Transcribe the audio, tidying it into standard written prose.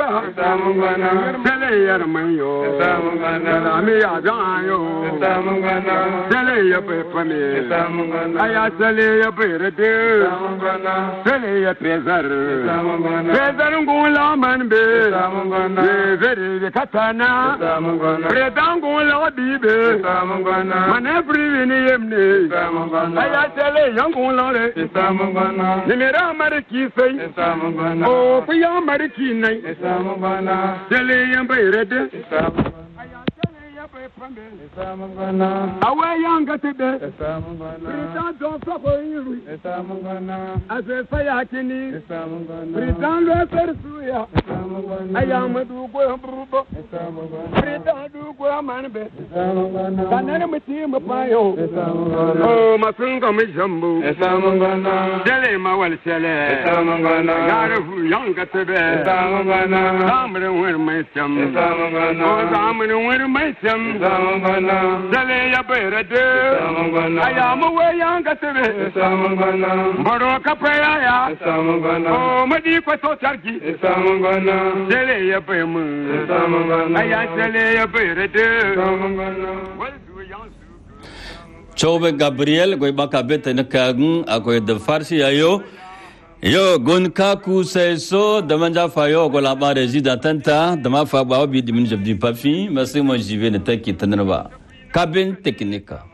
ka sele yar manyo salami ya janyo sele ya pe pame aya sele ya pe rede sele ya pezar ngula manbe vere katana ngula bibe mane privini yemne aya sele ngula re nimera mariki sei o piya mariki nai sele yambe rede awe yanga tebe Britan don sako yiru ase sayakini Britan lo sersuya ayamadu go brubo Britan du go manbe kanere mti mapayo o masunga mijambu dele mawal sele yaru yanga tebe amre wer mesam o amre wer mesam dale ya berede ayamu we yanga tebe baro kapaya ya o madi ko so targi dale ya bemu aya dale ya berede Chobe Gabriel goy bakabet nakagun akoy de farsi ayo yo gonkaku seso demanja fayo gola ba rezida tanta dama fa ba bi dimin jabdi pafi masimo jive ne taki tanaba kabin teknika